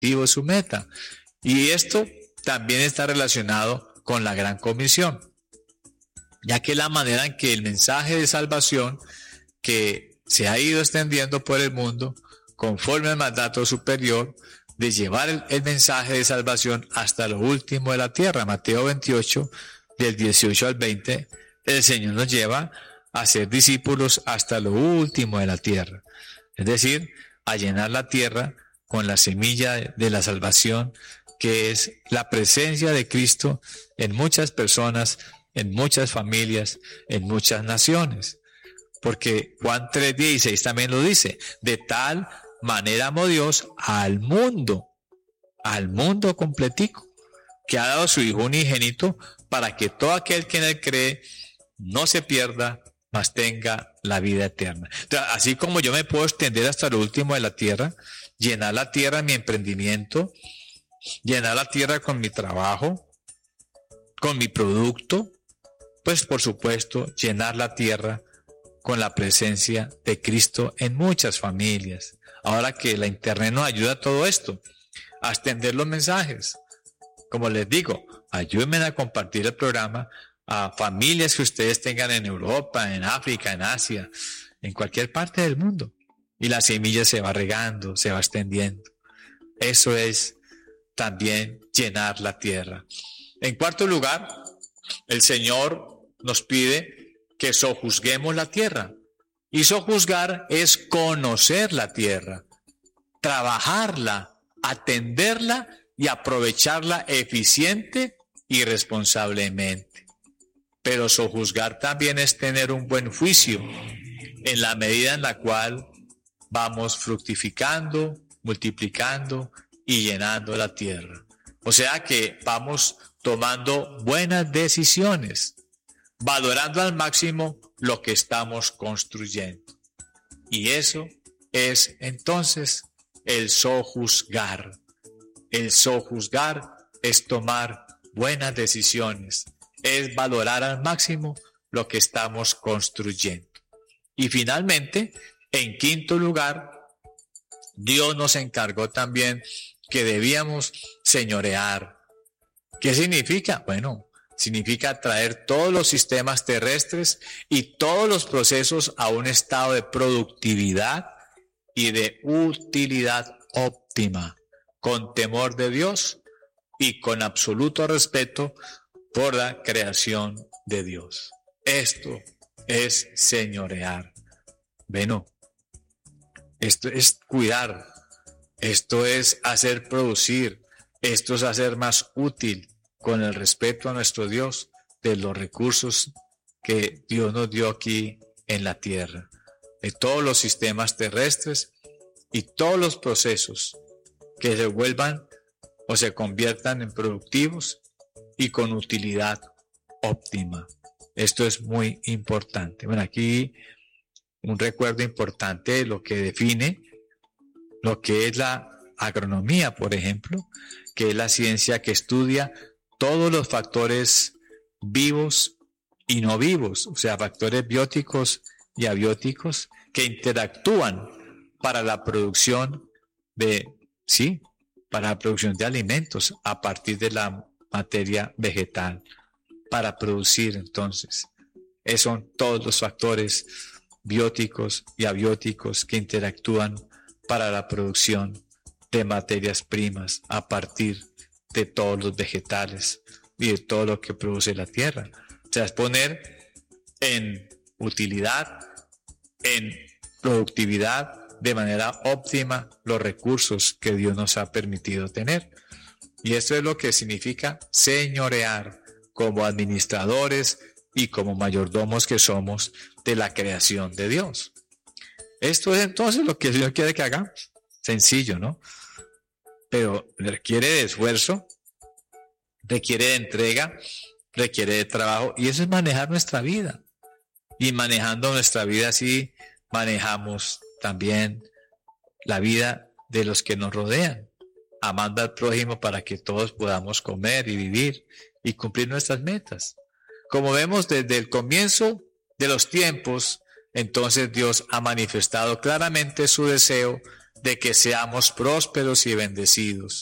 objetivo, su meta. Y esto también está relacionado con la Gran Comisión, ya que la manera en que el mensaje de salvación que se ha ido extendiendo por el mundo, conforme al mandato superior de llevar el mensaje de salvación hasta lo último de la tierra. Mateo 28, del 18 al 20, el Señor nos lleva a ser discípulos hasta lo último de la tierra. Es decir, a llenar la tierra con la semilla de la salvación, que es la presencia de Cristo en muchas personas, en muchas familias, en muchas naciones. Porque Juan 3:16 también lo dice: de tal manera amó Dios al mundo completico, que ha dado su Hijo unigénito, para que todo aquel que en él cree no se pierda, mas tenga la vida eterna. Entonces, así como yo me puedo extender hasta lo último de la tierra, llenar la tierra en mi emprendimiento, llenar la tierra con mi trabajo, con mi producto, pues por supuesto llenar la tierra con la presencia de Cristo en muchas familias. Ahora que la internet nos ayuda a todo esto, a extender los mensajes. Como les digo, ayúdenme a compartir el programa a familias que ustedes tengan en Europa, en África, en Asia, en cualquier parte del mundo. Y la semilla se va regando, se va extendiendo. Eso es también llenar la tierra. En cuarto lugar, el Señor nos pide que sojuzguemos la tierra. Y sojuzgar es conocer la tierra, trabajarla, atenderla y aprovecharla eficiente y responsablemente. Pero sojuzgar también es tener un buen juicio en la medida en la cual vamos fructificando, multiplicando y llenando la tierra. O sea que vamos tomando buenas decisiones, valorando al máximo lo que estamos construyendo. Y eso es entonces el sojuzgar. El sojuzgar es tomar buenas decisiones, es valorar al máximo lo que estamos construyendo. Y finalmente, en quinto lugar, Dios nos encargó también que debíamos señorear. ¿Qué significa? Bueno, significa traer todos los sistemas terrestres y todos los procesos a un estado de productividad y de utilidad óptima, con temor de Dios y con absoluto respeto por la creación de Dios. Esto es señorear. Bueno, esto es cuidar, esto es hacer producir, esto es hacer más útil, con el respeto a nuestro Dios, de los recursos que Dios nos dio aquí en la tierra, de todos los sistemas terrestres y todos los procesos que se vuelvan o se conviertan en productivos y con utilidad óptima. Esto es muy importante. Bueno, aquí un recuerdo importante de lo que define lo que es la agronomía, por ejemplo, que es la ciencia que estudia todos los factores vivos y no vivos, o sea, factores bióticos y abióticos que interactúan para la producción para la producción de alimentos a partir de la materia vegetal, para producir entonces. Esos son todos los factores bióticos y abióticos que interactúan para la producción de materias primas a partir de todos los vegetales y de todo lo que produce la tierra. O sea, es poner en utilidad, en productividad de manera óptima los recursos que Dios nos ha permitido tener. Y esto es lo que significa señorear como administradores y como mayordomos que somos de la creación de Dios. Esto es entonces lo que el Señor quiere que hagamos. Sencillo, ¿no? Pero requiere de esfuerzo, requiere de entrega, requiere de trabajo, y eso es manejar nuestra vida. Y manejando nuestra vida así, manejamos también la vida de los que nos rodean, amando al prójimo para que todos podamos comer y vivir y cumplir nuestras metas. Como vemos desde el comienzo de los tiempos, entonces Dios ha manifestado claramente su deseo de que seamos prósperos y bendecidos.